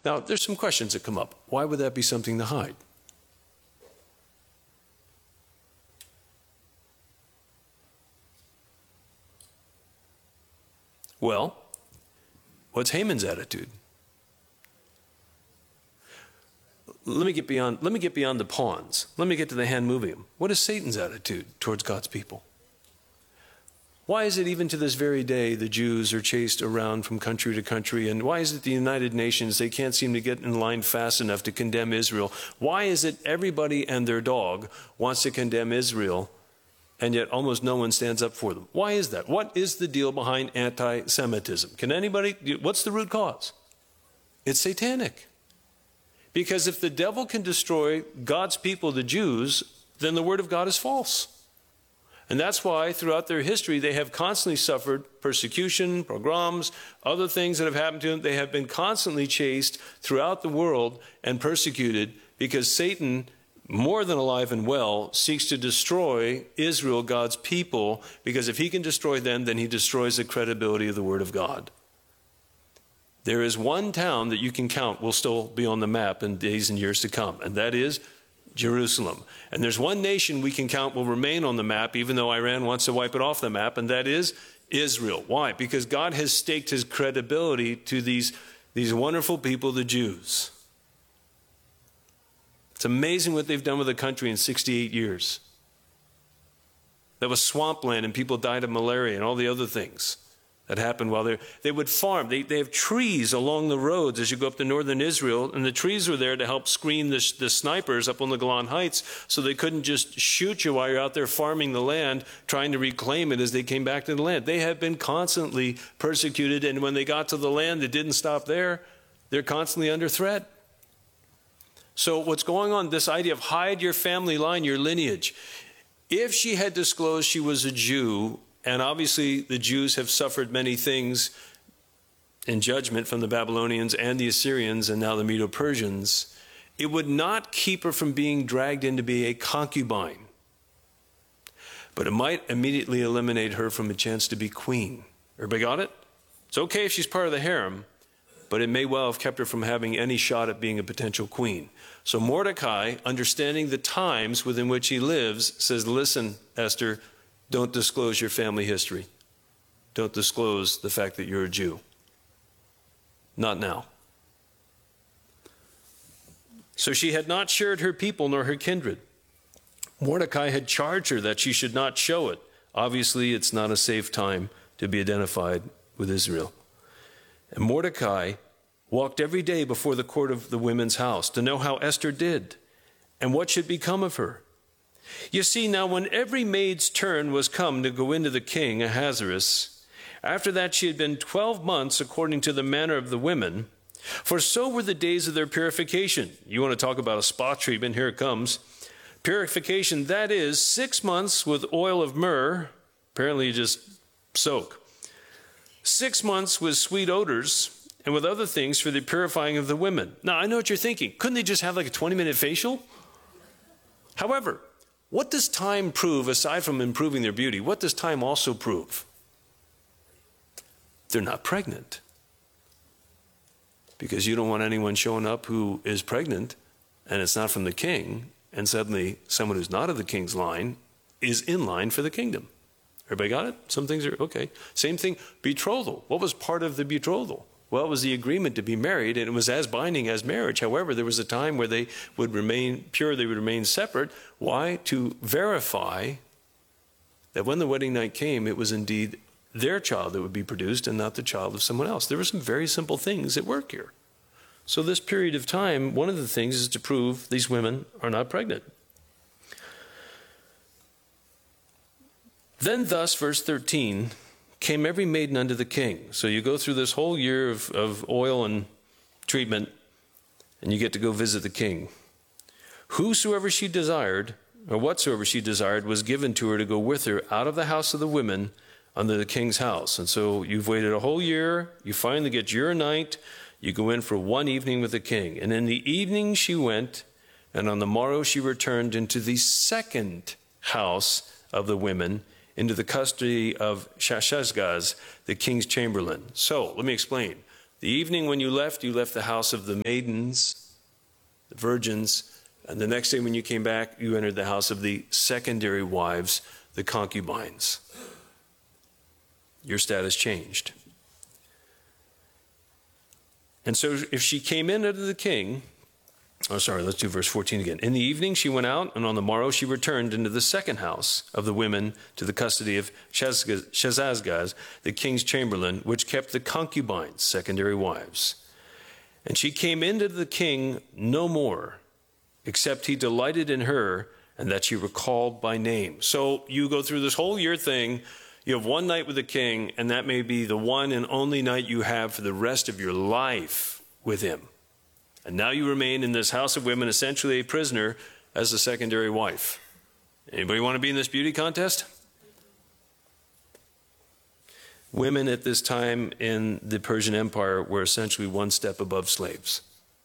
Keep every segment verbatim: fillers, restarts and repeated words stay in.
Now, there's some questions that come up. Why would that be something to hide? Well, what's Haman's attitude? Let me get beyond, let me get beyond the pawns. Let me get to the hand moving them. What is Satan's attitude towards God's people? Why is it even to this very day the Jews are chased around from country to country? And why is it the United Nations, they can't seem to get in line fast enough to condemn Israel? Why is it everybody and their dog wants to condemn Israel, and yet almost no one stands up for them? Why is that? What is the deal behind anti-Semitism? Can anybody, what's the root cause? It's satanic. Because if the devil can destroy God's people, the Jews, then the word of God is false. And that's why throughout their history, they have constantly suffered persecution, pogroms, other things that have happened to them. They have been constantly chased throughout the world and persecuted because Satan, more than alive and well, seeks to destroy Israel, God's people, because if he can destroy them, then he destroys the credibility of the word of God. There is one town that you can count will still be on the map in days and years to come, and that is Jerusalem. And there's one nation we can count will remain on the map, even though Iran wants to wipe it off the map, and that is Israel. Why? Because God has staked his credibility to these, these wonderful people, the Jews. It's amazing what they've done with the country in sixty-eight years. That was swampland and people died of malaria and all the other things that happened while they they would farm. They, they have trees along the roads as you go up to northern Israel, and the trees were there to help screen the, the snipers up on the Golan Heights so they couldn't just shoot you while you're out there farming the land, trying to reclaim it as they came back to the land. They have been constantly persecuted, and when they got to the land, it didn't stop there. They're constantly under threat. So what's going on, this idea of hide your family line, your lineage. If she had disclosed she was a Jew, and obviously the Jews have suffered many things in judgment from the Babylonians and the Assyrians and now the Medo-Persians, it would not keep her from being dragged in to be a concubine. But it might immediately eliminate her from a chance to be queen. Everybody got it? It's okay if she's part of the harem, but it may well have kept her from having any shot at being a potential queen. So Mordecai, understanding the times within which he lives, says, listen, Esther, don't disclose your family history. Don't disclose the fact that you're a Jew. Not now. So she had not shared her people nor her kindred. Mordecai had charged her that she should not show it. Obviously, it's not a safe time to be identified with Israel. And Mordecai walked every day before the court of the women's house to know how Esther did and what should become of her. You see, now when every maid's turn was come to go into the king, Ahasuerus, after that she had been twelve months according to the manner of the women, for so were the days of their purification. You want to talk about a spa treatment, here it comes. Purification, that is, six months with oil of myrrh, apparently you just soak. Six months with sweet odors, and with other things for the purifying of the women. Now, I know what you're thinking. Couldn't they just have like a twenty-minute facial? However, what does time prove, aside from improving their beauty? What does time also prove? They're not pregnant. Because you don't want anyone showing up who is pregnant, and it's not from the king, and suddenly someone who's not of the king's line is in line for the kingdom. Everybody got it? Some things are okay. Same thing, betrothal. What was part of the betrothal? Well, it was the agreement to be married, and it was as binding as marriage. However, there was a time where they would remain pure, they would remain separate. Why? To verify that when the wedding night came, it was indeed their child that would be produced and not the child of someone else. There were some very simple things at work here. So this period of time, one of the things is to prove these women are not pregnant. Then thus, verse thirteen, came every maiden unto the king. So you go through this whole year of, of oil and treatment, and you get to go visit the king. Whosoever she desired, or whatsoever she desired, was given to her to go with her out of the house of the women unto the king's house. And so you've waited a whole year, you finally get your night, you go in for one evening with the king. And in the evening she went, and on the morrow she returned into the second house of the women, into the custody of Shashgaz, the king's chamberlain. So, let me explain. The evening when you left, you left the house of the maidens, the virgins, and the next day when you came back, you entered the house of the secondary wives, the concubines. Your status changed. And so if she came in unto the king, oh, sorry, let's do verse fourteen again. In the evening she went out, and on the morrow she returned into the second house of the women to the custody of Shazazgaz, the king's chamberlain, which kept the concubines, secondary wives. And she came into the king no more, except he delighted in her, and that she recalled by name. So you go through this whole year thing, you have one night with the king, and that may be the one and only night you have for the rest of your life with him. And now you remain in this house of women, essentially a prisoner as a secondary wife. Anybody want to be in this beauty contest? Women at this time in the Persian Empire were essentially one step above slaves.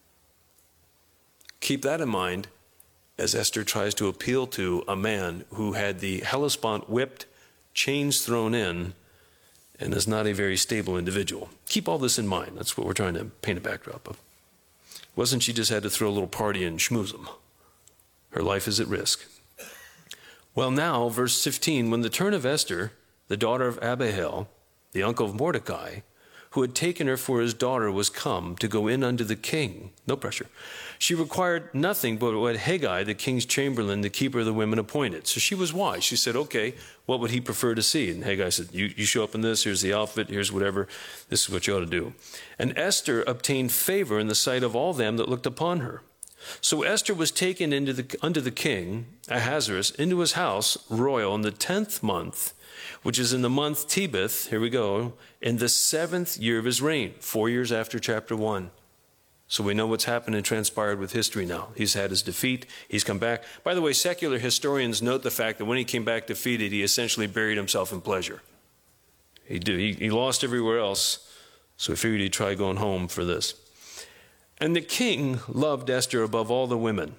Keep that in mind as Esther tries to appeal to a man who had the Hellespont whipped, chains thrown in, and is not a very stable individual. Keep all this in mind. That's what we're trying to paint a backdrop of. It wasn't she just had to throw a little party and schmooze them. Her life is at risk. Well, now, verse fifteen, when the turn of Esther, the daughter of Abihail, the uncle of Mordecai, who had taken her for his daughter, was come to go in unto the king, no pressure, she required nothing but what Haggai, the king's chamberlain, the keeper of the women, appointed. So she was wise. She said, okay, what would he prefer to see? And Haggai said, you, you show up in this, here's the outfit, here's whatever, this is what you ought to do. And Esther obtained favor in the sight of all them that looked upon her. So Esther was taken into the, unto the king, Ahasuerus, into his house royal in the tenth month, which is in the month Tebeth, here we go, in the seventh year of his reign, four years after chapter one. So we know what's happened and transpired with history now. He's had his defeat. He's come back. By the way, secular historians note the fact that when he came back defeated, he essentially buried himself in pleasure. He did. He, he lost everywhere else, so he figured he'd try going home for this. And the king loved Esther above all the women,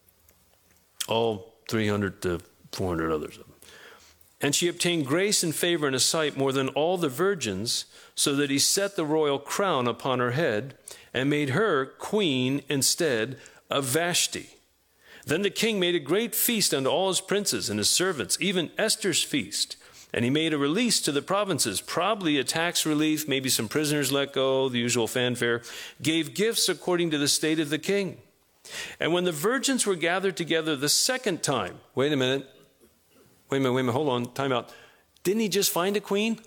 all three hundred to four hundred others of them. And she obtained grace and favor in his sight more than all the virgins, so that he set the royal crown upon her head and made her queen instead of Vashti. Then the king made a great feast unto all his princes and his servants, even Esther's feast. And he made a release to the provinces, probably a tax relief, maybe some prisoners let go, the usual fanfare, gave gifts according to the state of the king. And when the virgins were gathered together the second time, wait a minute, wait a minute, wait a minute, hold on, time out. Didn't he just find a queen?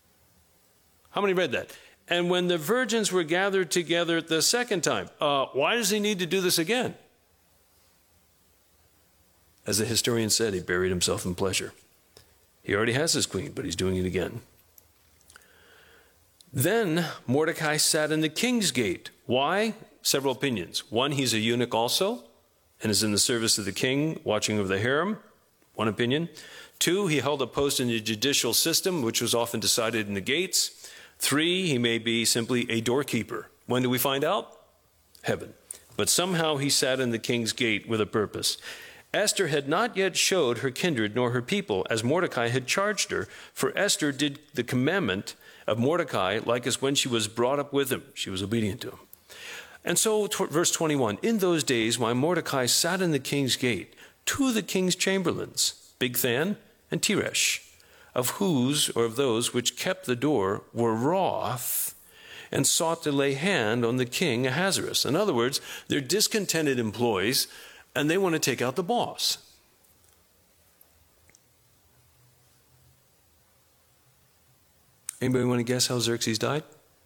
How many read that? And when the virgins were gathered together the second time, uh, why does he need to do this again? As the historian said, he buried himself in pleasure. He already has his queen, but he's doing it again. Then Mordecai sat in the king's gate. Why? Several opinions. One, he's a eunuch also, and is in the service of the king, watching over the harem. One opinion. Two, he held a post in the judicial system, which was often decided in the gates. Three, he may be simply a doorkeeper. When do we find out? Heaven. But somehow he sat in the king's gate with a purpose. Esther had not yet showed her kindred nor her people, as Mordecai had charged her, for Esther did the commandment of Mordecai like as when she was brought up with him. She was obedient to him. And so, verse twenty-one, in those days while Mordecai sat in the king's gate, two of the king's chamberlains, Bigthan and Teresh, of whose, or of those which kept the door, were wroth, and sought to lay hand on the king Ahasuerus. In other words, they're discontented employees, and they want to take out the boss. Anybody want to guess how Xerxes died?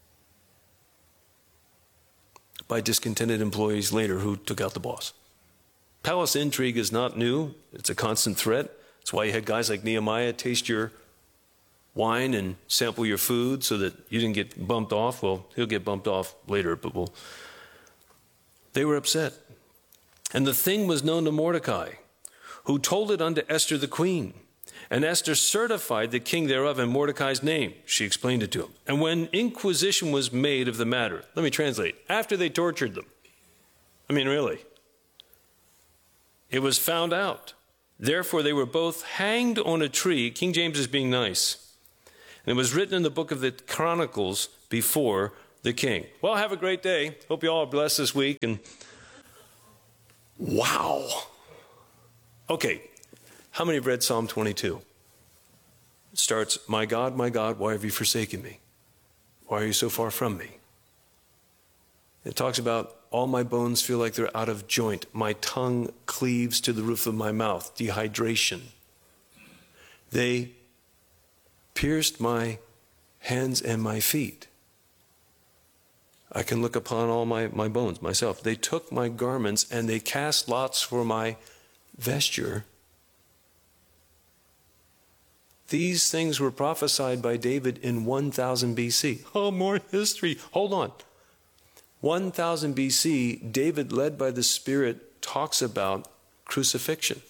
By discontented employees later who took out the boss. Palace intrigue is not new. It's a constant threat. That's why you had guys like Nehemiah taste your wine and sample your food so that you didn't get bumped off. Well, he'll get bumped off later, but we'll. They were upset. And the thing was known to Mordecai, who told it unto Esther the queen. And Esther certified the king thereof in Mordecai's name. She explained it to him. And when inquisition was made of the matter, let me translate, after they tortured them, I mean, really, it was found out. Therefore, they were both hanged on a tree. King James is being nice. And it was written in the book of the Chronicles before the king. Well, have a great day. Hope you all are blessed this week. And wow. Okay, how many have read Psalm twenty-two? It starts, my God, my God, why have you forsaken me? Why are you so far from me? It talks about all my bones feel like they're out of joint. My tongue cleaves to the roof of my mouth. Dehydration. They pierced my hands and my feet. I can look upon all my, my bones myself. They took my garments and they cast lots for my vesture. These things were prophesied by David in one thousand B C. Oh, more history. Hold on. one thousand B C, David, led by the Spirit, talks about crucifixion.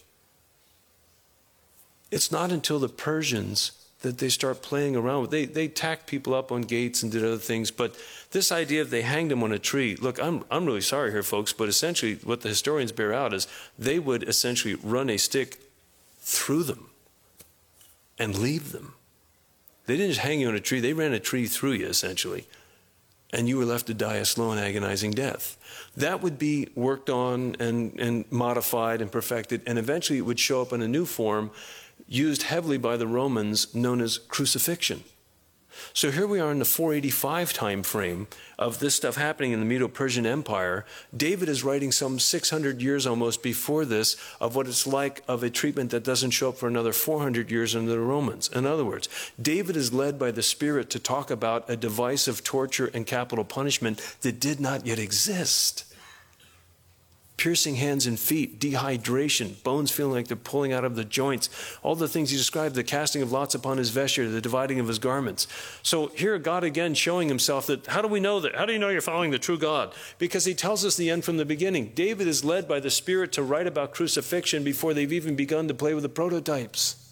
It's not until the Persians that they start playing around with. They, they tacked people up on gates and did other things, but this idea of they hanged them on a tree, look, I'm, I'm really sorry here, folks, but essentially what the historians bear out is they would essentially run a stick through them and leave them. They didn't just hang you on a tree, they ran a tree through you, essentially. And you were left to die a slow and agonizing death. That would be worked on and, and modified and perfected, and eventually it would show up in a new form used heavily by the Romans, known as crucifixion. So here we are in the four eighty-five time frame of this stuff happening in the Medo-Persian Empire. David is writing some six hundred years almost before this of what it's like of a treatment that doesn't show up for another four hundred years under the Romans. In other words, David is led by the Spirit to talk about a device of torture and capital punishment that did not yet exist. Piercing hands and feet, dehydration, bones feeling like they're pulling out of the joints, all the things he described, the casting of lots upon his vesture, the dividing of his garments. So here God again showing himself that, how do we know that? How do you know you're following the true God? Because he tells us the end from the beginning. David is led by the Spirit to write about crucifixion before they've even begun to play with the prototypes.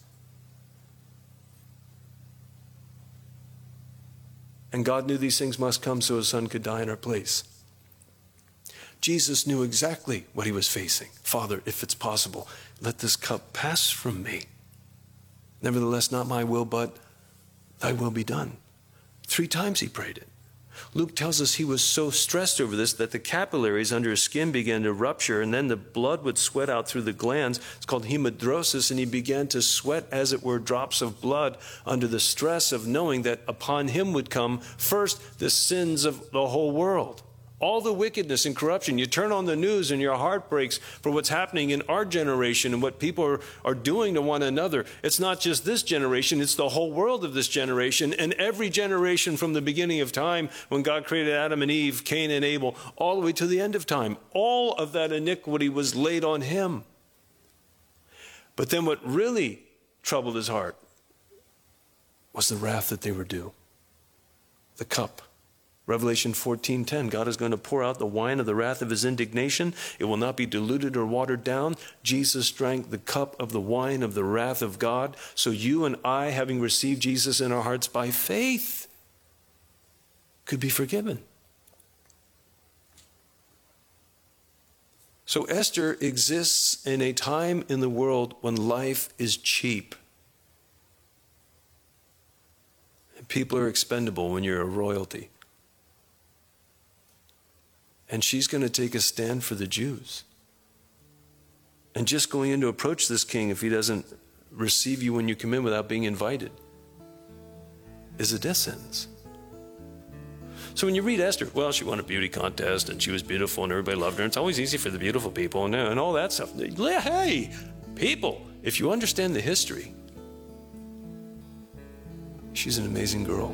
And God knew these things must come so his son could die in our place. Jesus knew exactly what he was facing. Father, if it's possible, let this cup pass from me. Nevertheless, not my will, but thy will be done. Three times he prayed it. Luke tells us he was so stressed over this that the capillaries under his skin began to rupture, and then the blood would sweat out through the glands. It's called hemodrosis, and he began to sweat, as it were, drops of blood under the stress of knowing that upon him would come first the sins of the whole world. All the wickedness and corruption. You turn on the news and your heart breaks for what's happening in our generation and what people are, are doing to one another. It's not just this generation, it's the whole world of this generation, and every generation from the beginning of time when God created Adam and Eve, Cain and Abel, all the way to the end of time. All of that iniquity was laid on him. But then what really troubled his heart was the wrath that they were due. The cup. Revelation fourteen ten, God is going to pour out the wine of the wrath of his indignation. It will not be diluted or watered down. Jesus drank the cup of the wine of the wrath of God. So you and I, having received Jesus in our hearts by faith, could be forgiven. So Esther exists in a time in the world when life is cheap. And people are expendable when you're a royalty. And she's going to take a stand for the Jews. And just going in to approach this king, if he doesn't receive you when you come in without being invited, is a death sentence. So when you read Esther, well, she won a beauty contest and she was beautiful and everybody loved her. It's always easy for the beautiful people and, and all that stuff. Hey, people, if you understand the history, she's an amazing girl.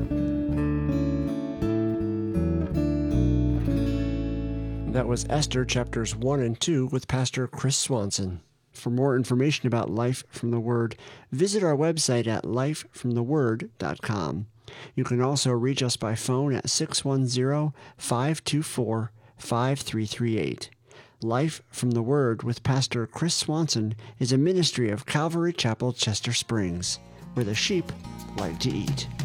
That was Esther chapters one and two with Pastor Chris Swanson. For more information about Life from the Word, visit our website at life from the word dot com. You can also reach us by phone at six one zero, five two four, five three three eight. Life from the Word with Pastor Chris Swanson is a ministry of Calvary Chapel, Chester Springs, where the sheep like to eat.